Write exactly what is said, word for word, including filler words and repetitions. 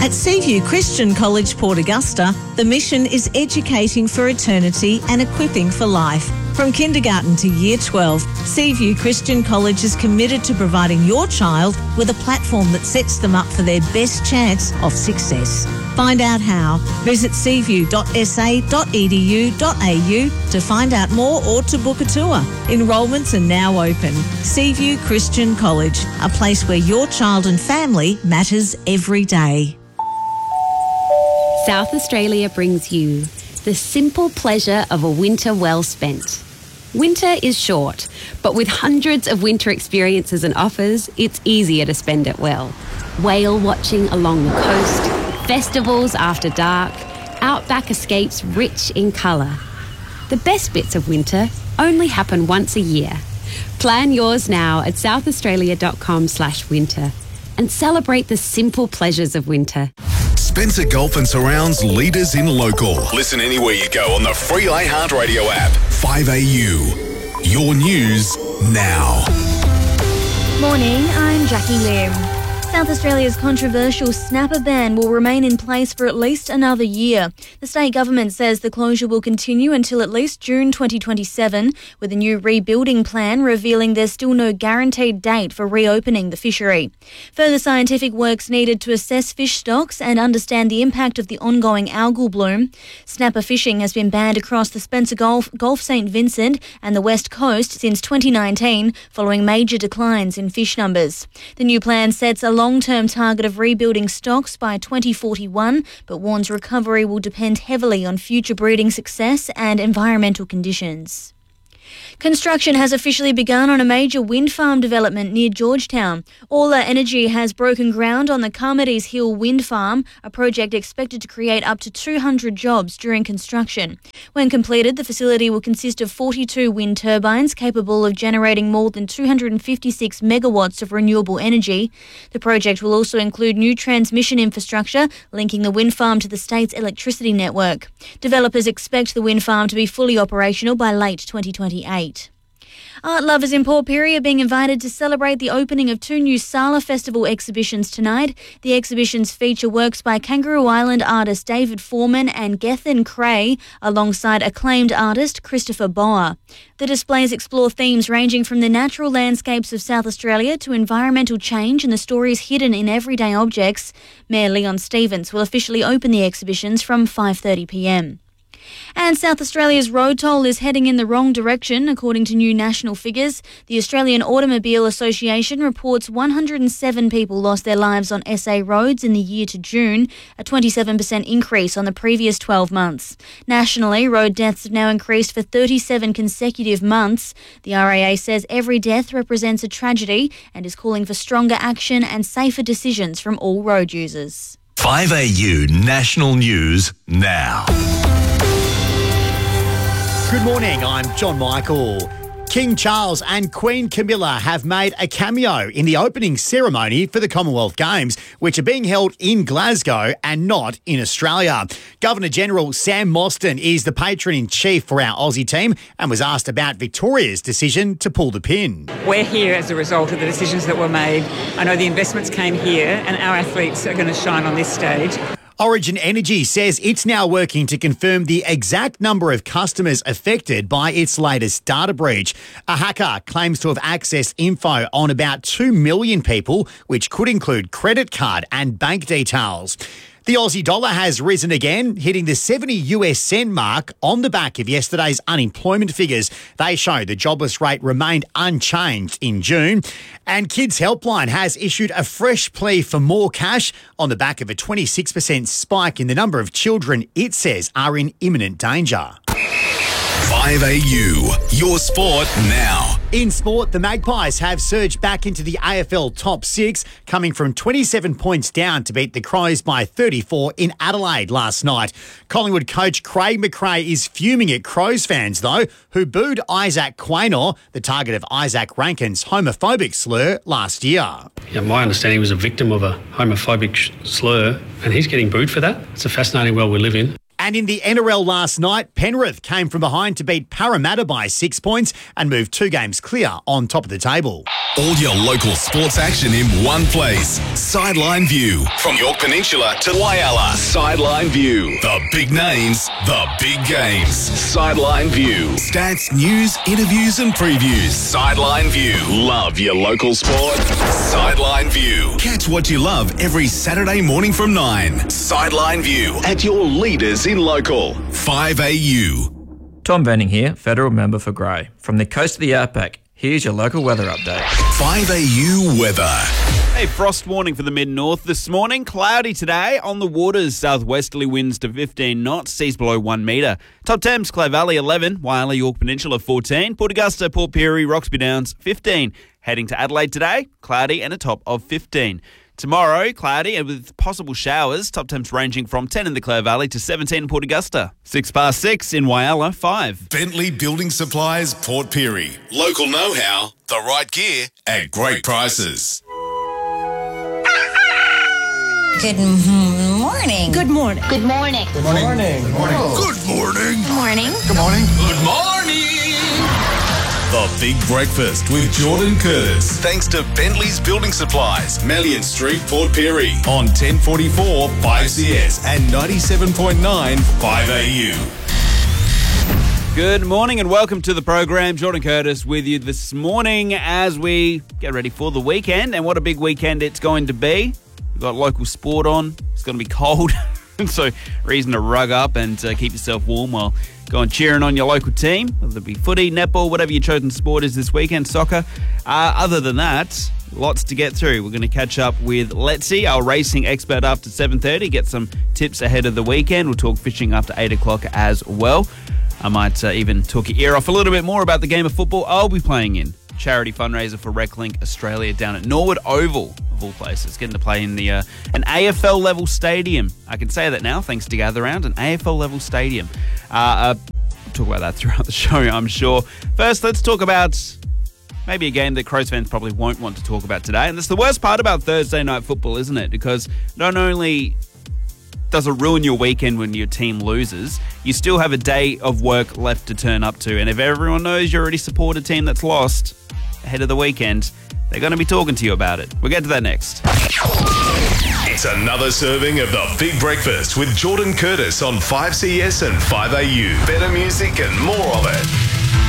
At Seaview Christian College, Port Augusta, the mission is educating for eternity and equipping for life. From kindergarten to year twelve, Seaview Christian College is committed to providing your child with a platform that sets them up for their best chance of success. Find out how. Visit seaview dot s a dot e d u dot a u to find out more or to book a tour. Enrolments are now open. Seaview Christian College, a place where your child and family matters every day. South Australia brings you the simple pleasure of a winter well spent. Winter is short, but with hundreds of winter experiences and offers, it's easier to spend it well. Whale watching along the coast, festivals after dark, outback escapes rich in colour. The best bits of winter only happen once a year. Plan yours now at southaustralia.com slash winter and celebrate the simple pleasures of winter. Spencer Gulf and Surround's leaders in local. Listen anywhere you go on the free iHeartRadio app. five A U. Your news now. Morning, I'm Jackie Lim. South Australia's controversial snapper ban will remain in place for at least another year. The state government says the closure will continue until at least June twenty twenty-seven, with a new rebuilding plan revealing there's still no guaranteed date for reopening the fishery. Further scientific work's needed to assess fish stocks and understand the impact of the ongoing algal bloom. Snapper fishing has been banned across the Spencer Gulf, Gulf Saint Vincent and the West Coast since twenty nineteen, following major declines in fish numbers. The new plan sets a long-term target of rebuilding stocks by twenty forty-one, but warns recovery will depend heavily on future breeding success and environmental conditions. Construction has officially begun on a major wind farm development near Georgetown. Aula Energy has broken ground on the Carmody Hill Wind Farm, a project expected to create up to two hundred jobs during construction. When completed, the facility will consist of forty-two wind turbines capable of generating more than two hundred fifty-six megawatts of renewable energy. The project will also include new transmission infrastructure linking the wind farm to the state's electricity network. Developers expect the wind farm to be fully operational by late twenty twenty-eight. Art lovers in Port Pirie are being invited to celebrate the opening of two new Sala Festival exhibitions tonight. The exhibitions feature works by Kangaroo Island artist David Foreman and Gethin Cray, alongside acclaimed artist Christopher Boer. The displays explore themes ranging from the natural landscapes of South Australia to environmental change and the stories hidden in everyday objects. Mayor Leon Stevens will officially open the exhibitions from five thirty p m. And South Australia's road toll is heading in the wrong direction, according to new national figures. The Australian Automobile Association reports one hundred seven people lost their lives on S A roads in the year to June, a twenty-seven percent increase on the previous twelve months. Nationally, road deaths have now increased for thirty-seven consecutive months. The R A A says every death represents a tragedy and is calling for stronger action and safer decisions from all road users. five A U National News now. Good morning, I'm John Michael. King Charles and Queen Camilla have made a cameo in the opening ceremony for the Commonwealth Games, which are being held in Glasgow and not in Australia. Governor-General Sam Mostyn is the patron-in-chief for our Aussie team and was asked about Victoria's decision to pull the pin. We're here as a result of the decisions that were made. I know the investments came here and our athletes are going to shine on this stage. Origin Energy says it's now working to confirm the exact number of customers affected by its latest data breach. A hacker claims to have accessed info on about two million people, which could include credit card and bank details. The Aussie dollar has risen again, hitting the seventy US cent mark on the back of yesterday's unemployment figures. They show the jobless rate remained unchanged in June. And Kids Helpline has issued a fresh plea for more cash on the back of a twenty-six percent spike in the number of children it says are in imminent danger. five A U, your sport now. In sport, the Magpies have surged back into the A F L top six, coming from twenty-seven points down to beat the Crows by thirty-four in Adelaide last night. Collingwood coach Craig McRae is fuming at Crows fans, though, who booed Isaac Quaynor, the target of Isaac Rankin's homophobic slur last year. Yeah, my understanding he was a victim of a homophobic slur, and he's getting booed for that. It's a fascinating world we live in. And in the N R L last night, Penrith came from behind to beat Parramatta by six points and moved two games clear on top of the table. All your local sports action in one place. Sideline View. From York Peninsula to Whyalla. Sideline View. The big names, the big games. Sideline View. Stats, news, interviews and previews. Sideline View. Love your local sport. Sideline View. Catch what you love every Saturday morning from nine. Sideline View. At your leaders in local. five A U. Tom Benning here, Federal Member for Grey. From the coast of the Outback, here's your local weather update. five A U weather. A frost warning for the mid-north this morning. Cloudy today. On the waters, southwesterly winds to fifteen knots, seas below one metre. Top temps, Clay Valley eleven, Whyalla, York Peninsula fourteen, Port Augusta, Port Pirie, Roxby Downs fifteen. Heading to Adelaide today, cloudy and a top of fifteen. Tomorrow, cloudy and with possible showers. Top temps ranging from ten in the Clare Valley to seventeen in Port Augusta. Six past six in Whyalla, five. Bentley Building Supplies, Port Pirie. Local know-how, the right gear at great prices. Good morning. Good morning. Good morning. Good morning. Good morning. Good morning. Good morning. Good morning. Good morning. The Big Breakfast with Jordan Curtis. Thanks to Bentley's Building Supplies, Melian Street, Port Pirie. On ten forty-four five C S and ninety-seven point nine five A U. Good morning and welcome to the program. Jordan Curtis with you this morning as we get ready for the weekend. And what a big weekend it's going to be. We've got local sport on. It's going to be cold. So reason to rug up and uh, keep yourself warm while going cheering on your local team, whether it be footy, netball, whatever your chosen sport is this weekend, soccer. Uh, other than that, lots to get through. We're going to catch up with Letzi, our racing expert, after seven thirty, get some tips ahead of the weekend. We'll talk fishing after eight o'clock as well. I might uh, even talk your ear off a little bit more about the game of football I'll be playing in. Charity fundraiser for RecLink Australia down at Norwood Oval, of all places. Getting to play in the uh, an A F L level stadium. I can say that now, thanks to Gather Round, an A F L level stadium. Uh, uh, we'll talk about that throughout the show, I'm sure. First, let's talk about maybe a game that Crows fans probably won't want to talk about today. And that's the worst part about Thursday night football, isn't it? Because not only does it ruin your weekend when your team loses, you still have a day of work left to turn up to. And if everyone knows you already support a team that's lost ahead of the weekend, they're going to be talking to you about it. We'll get to that next. It's another serving of the Big Breakfast with Jordan Curtis on five C S and five A U. Better music and more of it.